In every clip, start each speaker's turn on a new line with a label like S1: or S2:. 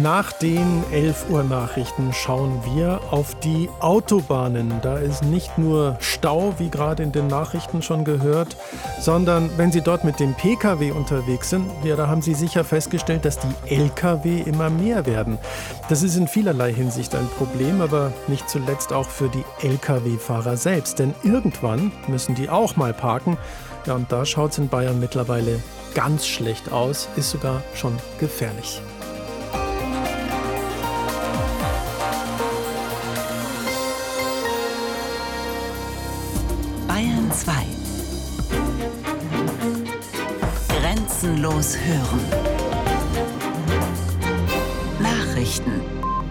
S1: Nach den 11 Uhr Nachrichten schauen wir auf die Autobahnen. Da ist nicht nur Stau, wie gerade in den Nachrichten schon gehört, sondern wenn Sie dort mit dem Pkw unterwegs sind, ja, da haben Sie sicher festgestellt, dass die Lkw immer mehr werden. Das ist in vielerlei Hinsicht ein Problem, aber nicht zuletzt auch für die Lkw-Fahrer selbst. Denn irgendwann müssen die auch mal parken. Ja, und da schaut es in Bayern mittlerweile ganz schlecht aus, ist sogar schon gefährlich.
S2: Bayern 2. Grenzenlos hören. Nachrichten.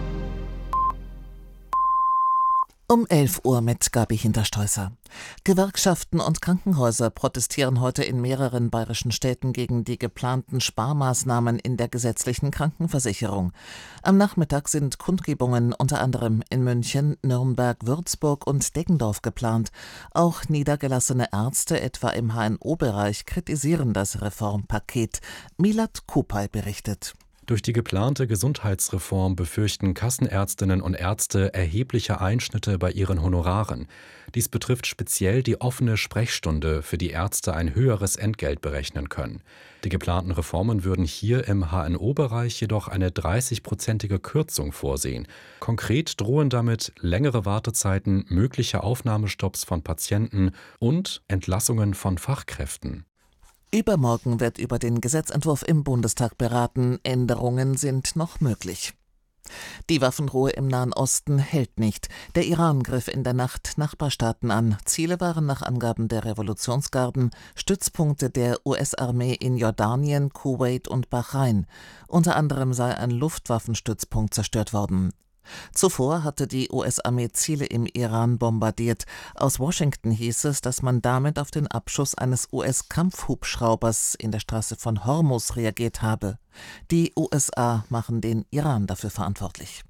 S3: Um 11 Uhr mit Gabi Hinterstoißer. Gewerkschaften und Krankenhäuser protestieren heute in mehreren bayerischen Städten gegen die geplanten Sparmaßnahmen in der gesetzlichen Krankenversicherung. Am Nachmittag sind Kundgebungen unter anderem in München, Nürnberg, Würzburg und Deggendorf geplant. Auch niedergelassene Ärzte, etwa im HNO-Bereich, kritisieren das Reformpaket. Milad Kupay berichtet.
S4: Durch die geplante Gesundheitsreform befürchten Kassenärztinnen und Ärzte erhebliche Einschnitte bei ihren Honoraren. Dies betrifft speziell die offene Sprechstunde, für die Ärzte ein höheres Entgelt berechnen können. Die geplanten Reformen würden hier im HNO-Bereich jedoch eine 30-prozentige Kürzung vorsehen. Konkret drohen damit längere Wartezeiten, mögliche Aufnahmestopps von Patienten und Entlassungen von Fachkräften.
S3: Übermorgen wird über den Gesetzentwurf im Bundestag beraten. Änderungen sind noch möglich. Die Waffenruhe im Nahen Osten hält nicht. Der Iran griff in der Nacht Nachbarstaaten an. Ziele waren nach Angaben der Revolutionsgarden Stützpunkte der US-Armee in Jordanien, Kuwait und Bahrain. Unter anderem sei ein Luftwaffenstützpunkt zerstört worden. Zuvor hatte die US-Armee Ziele im Iran bombardiert. Aus Washington hieß es, dass man damit auf den Abschuss eines US-Kampfhubschraubers in der Straße von Hormuz reagiert habe. Die USA machen den Iran dafür verantwortlich.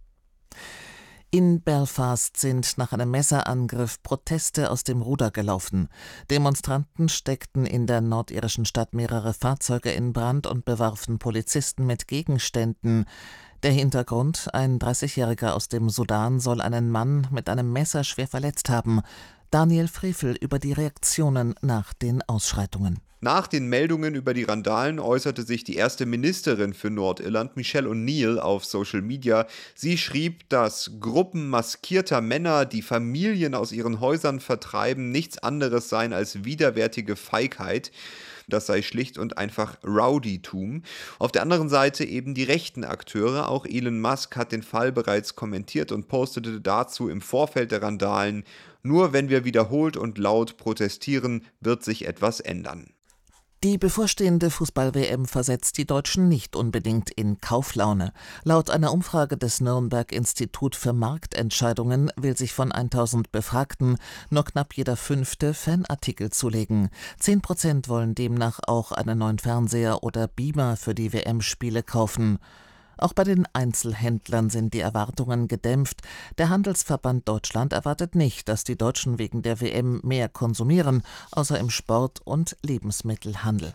S3: In Belfast sind nach einem Messerangriff Proteste aus dem Ruder gelaufen. Demonstranten steckten in der nordirischen Stadt mehrere Fahrzeuge in Brand und bewarfen Polizisten mit Gegenständen. Der Hintergrund: ein 30-Jähriger aus dem Sudan soll einen Mann mit einem Messer schwer verletzt haben. Daniel Frevel über die Reaktionen nach den Ausschreitungen.
S5: Nach den Meldungen über die Randalen äußerte sich die erste Ministerin für Nordirland, Michelle O'Neill, auf Social Media. Sie schrieb, dass Gruppen maskierter Männer, die Familien aus ihren Häusern vertreiben, nichts anderes seien als widerwärtige Feigheit. Das sei schlicht und einfach Rowdytum. Auf der anderen Seite eben die rechten Akteure. Auch Elon Musk hat den Fall bereits kommentiert und postete dazu im Vorfeld der Randalen: Nur wenn wir wiederholt und laut protestieren, wird sich etwas ändern.
S3: Die bevorstehende Fußball-WM versetzt die Deutschen nicht unbedingt in Kauflaune. Laut einer Umfrage des Nürnberg-Institut für Marktentscheidungen will sich von 1000 Befragten nur knapp jeder 5. Fanartikel zulegen. 10% wollen demnach auch einen neuen Fernseher oder Beamer für die WM-Spiele kaufen. Auch bei den Einzelhändlern sind die Erwartungen gedämpft. Der Handelsverband Deutschland erwartet nicht, dass die Deutschen wegen der WM mehr konsumieren, außer im Sport- und Lebensmittelhandel.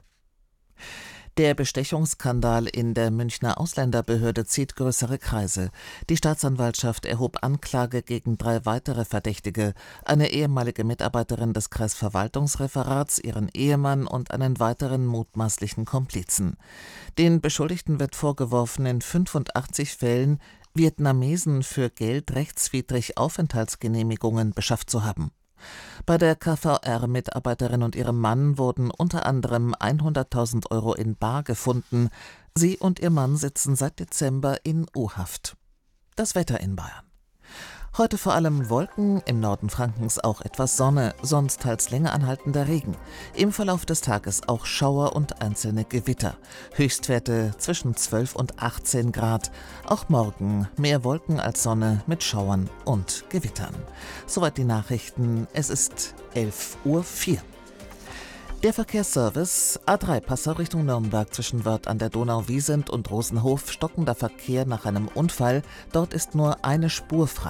S3: Der Bestechungsskandal in der Münchner Ausländerbehörde zieht größere Kreise. Die Staatsanwaltschaft erhob Anklage gegen 3 weitere Verdächtige: eine ehemalige Mitarbeiterin des Kreisverwaltungsreferats, ihren Ehemann und einen weiteren mutmaßlichen Komplizen. Den Beschuldigten wird vorgeworfen, in 85 Fällen Vietnamesen für Geld rechtswidrig Aufenthaltsgenehmigungen beschafft zu haben. Bei der KVR-Mitarbeiterin und ihrem Mann wurden unter anderem 100.000 Euro in bar gefunden. Sie und ihr Mann sitzen seit Dezember in U-Haft. Das Wetter in Bayern. Heute vor allem Wolken, im Norden Frankens auch etwas Sonne, sonst teils länger anhaltender Regen. Im Verlauf des Tages auch Schauer und einzelne Gewitter. Höchstwerte zwischen 12 und 18 Grad. Auch morgen mehr Wolken als Sonne mit Schauern und Gewittern. Soweit die Nachrichten. Es ist 11:04 Uhr. Der Verkehrsservice: A3 Passau Richtung Nürnberg zwischen Wörth an der Donau-Wiesent und Rosenhof, stockender Verkehr nach einem Unfall. Dort ist nur eine Spur frei.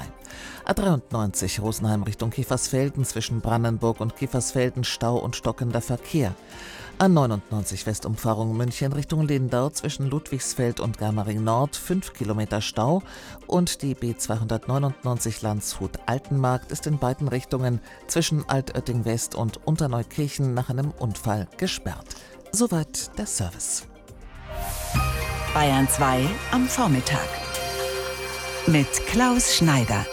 S3: A93 Rosenheim Richtung Kiefersfelden zwischen Brandenburg und Kiefersfelden Stau und stockender Verkehr. A99 Westumfahrung München Richtung Lindau zwischen Ludwigsfeld und Germering Nord 5 Kilometer Stau und die B299 Landshut-Altenmarkt ist in beiden Richtungen zwischen Altötting West und Unterneukirchen nach einem Unfall gesperrt. Soweit der Service.
S2: Bayern 2 am Vormittag. Mit Klaus Schneider.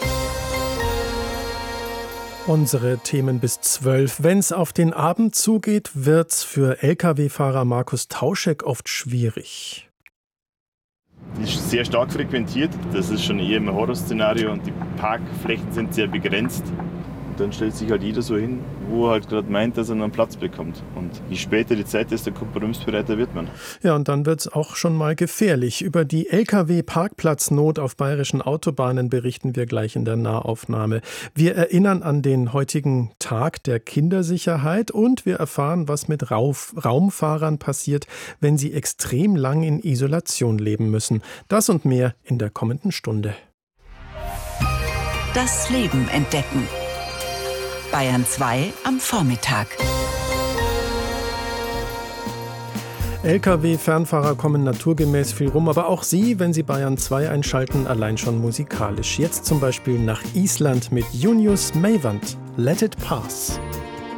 S1: Unsere Themen bis 12. Wenn es auf den Abend zugeht, wird's für Lkw-Fahrer Markus Tauschek oft schwierig.
S6: Die ist sehr stark frequentiert. Das ist schon eher ein Horrorszenario und die Parkflächen sind sehr begrenzt. Und dann stellt sich halt jeder so hin, wo er halt gerade meint, dass er einen Platz bekommt. Und je später die Zeit ist, desto kompromissbereiter wird man.
S1: Ja, und dann wird's auch schon mal gefährlich. Über die Lkw-Parkplatznot auf bayerischen Autobahnen berichten wir gleich in der Nahaufnahme. Wir erinnern an den heutigen Tag der Kindersicherheit und wir erfahren, was mit Raumfahrern passiert, wenn sie extrem lang in Isolation leben müssen. Das und mehr in der kommenden Stunde.
S2: Das Leben entdecken. Bayern 2 am Vormittag.
S1: Lkw-Fernfahrer kommen naturgemäß viel rum, aber auch Sie, wenn Sie Bayern 2 einschalten, allein schon musikalisch. Jetzt zum Beispiel nach Island mit Junius Meyvant. Let it pass.